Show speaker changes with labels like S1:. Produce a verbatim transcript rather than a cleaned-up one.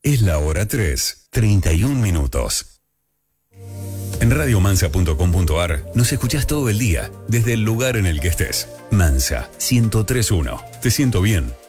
S1: Es la hora tres, treinta y un minutos. En radio mansa punto com punto a r nos escuchás todo el día, desde el lugar en el que estés. Mansa, ciento tres punto uno. Te siento bien,